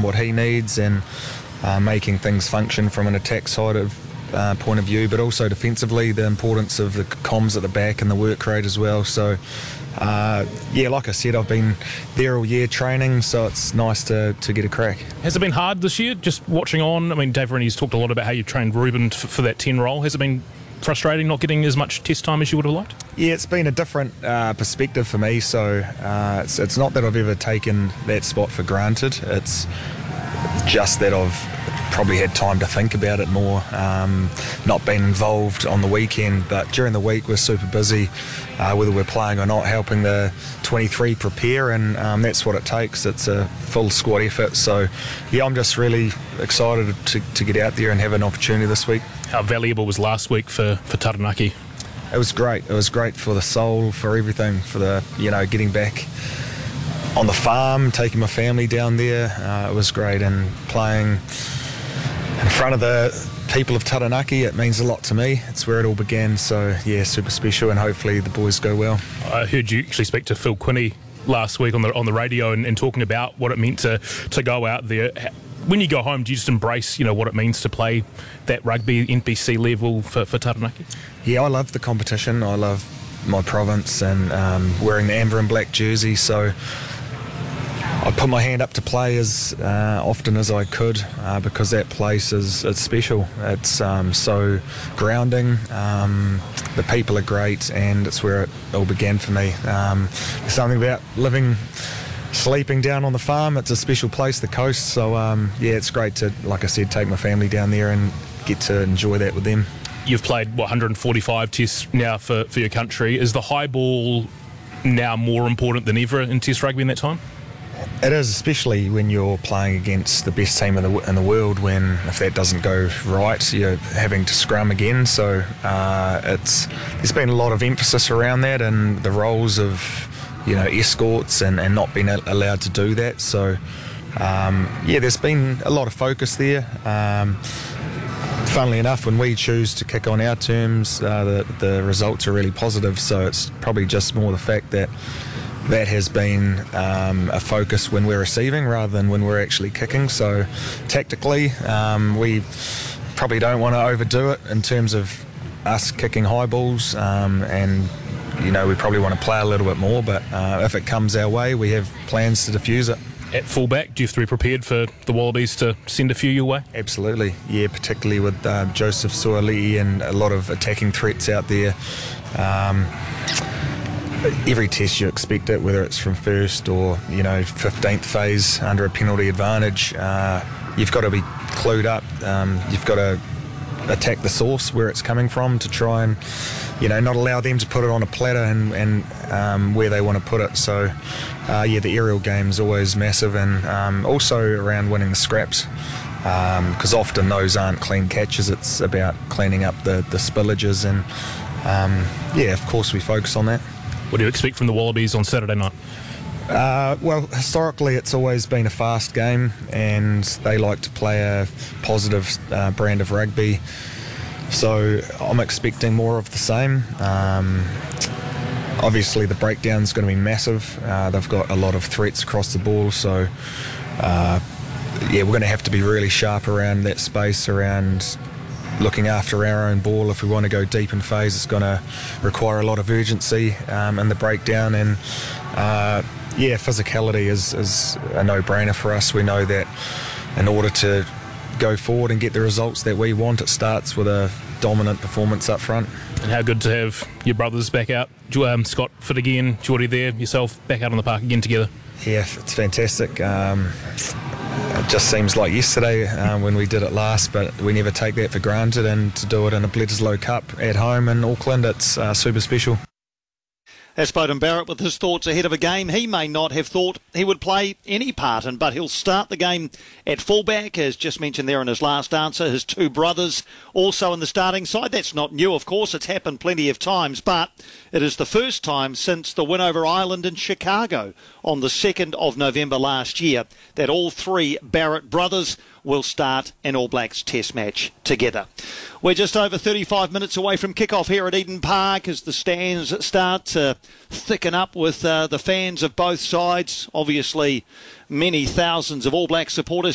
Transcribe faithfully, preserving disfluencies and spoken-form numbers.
what he needs and uh, making things function from an attack side of uh, point of view, but also defensively, the importance of the comms at the back and the work rate as well. So, uh, yeah, like I said, I've been there all year training, so it's nice to, to get a crack. Has it been hard this year, just watching on? I mean, Dave Rennie's talked a lot about how you've trained Ruben f- for that ten role. Has it been frustrating not getting as much test time as you would have liked? Yeah, it's been a different uh, perspective for me, so uh, it's, it's not that I've ever taken that spot for granted. It's just that I've probably had time to think about it more, um, not been involved on the weekend, but during the week we're super busy, uh, whether we're playing or not, helping the twenty-three prepare, and um, that's what it takes. It's a full squad effort, so yeah, I'm just really excited to, to get out there and have an opportunity this week. How valuable was last week for, for Taranaki? It was great. It was great for the soul, for everything, for the, you know, getting back on the farm, taking my family down there. Uh, it was great, and playing in front of the people of Taranaki, it means a lot to me. It's where it all began, so yeah, super special, and hopefully the boys go well. I heard you actually speak to Phil Quinney last week on the on the radio and, and talking about what it meant to, to go out there. When you go home, do you just embrace, you know, what it means to play that rugby N P C level for, for Taranaki? Yeah, I love the competition. I love my province and um, wearing the amber and black jersey, so I put my hand up to play as uh, often as I could uh, because that place is it's special. It's um, so grounding. Um, the people are great, and it's where it all began for me. Um, there's something about living, sleeping down on the farm. It's a special place, the coast. So um, yeah, it's great to, like I said, take my family down there and get to enjoy that with them. You've played what one hundred forty-five tests now for, for your country. Is the high ball now more important than ever in Test rugby in that time? It is, especially when you're playing against the best team in the in the world. When if that doesn't go right, you're having to scrum again. So uh, it's there's been a lot of emphasis around that and the roles of, you know, escorts and, and not being allowed to do that. So um, yeah, there's been a lot of focus there. Um, funnily enough, when we choose to kick on our terms, uh, the the results are really positive. So it's probably just more the fact that that has been um, a focus when we're receiving rather than when we're actually kicking. So tactically, um, we probably don't want to overdo it in terms of us kicking high balls, um, and you know, we probably want to play a little bit more, but uh, if it comes our way, we have plans to diffuse it. At fullback, do you have to be prepared for the Wallabies to send a few your way? Absolutely, yeah, particularly with uh, Joseph Suaalii and a lot of attacking threats out there. Um, Every test you expect it, whether it's from first or, you know, fifteenth phase under a penalty advantage. Uh, you've got to be clued up. Um, you've got to attack the source where it's coming from to try and, you know, not allow them to put it on a platter and, and um, where they want to put it. So, uh, yeah, the aerial game is always massive, and um, also around winning the scraps, because um, often those aren't clean catches. It's about cleaning up the, the spillages, and, um, yeah, of course we focus on that. What do you expect from the Wallabies on Saturday night? Uh, well, historically it's always been a fast game, and they like to play a positive uh, brand of rugby. So I'm expecting more of the same. Um, obviously the breakdown's going to be massive. Uh, they've got a lot of threats across the ball, so uh, yeah, we're going to have to be really sharp around that space, around looking after our own ball. If we want to go deep in phase, it's going to require a lot of urgency um, in the breakdown, and uh, yeah, physicality is, is a no-brainer for us. We know that in order to go forward and get the results that we want, it starts with a dominant performance up front. And how good to have your brothers back out, um, Scott fit again, Geordie there, yourself back out on the park again together. Yeah, it's fantastic. Um, It just seems like yesterday uh, when we did it last, but we never take that for granted, and to do it in a Bledisloe Cup at home in Auckland, it's uh, super special. That's Beauden Barrett with his thoughts ahead of a game he may not have thought he would play any part in, but he'll start the game at fullback, as just mentioned there in his last answer. His two brothers also in the starting side. That's not new, of course. It's happened plenty of times, but it is the first time since the win over Ireland in Chicago on the second of November last year that all three Barrett brothers will start an All Blacks Test match together. We're just over thirty-five minutes away from kick-off here at Eden Park as the stands start to thicken up with uh, the fans of both sides. Obviously, many thousands of All Black supporters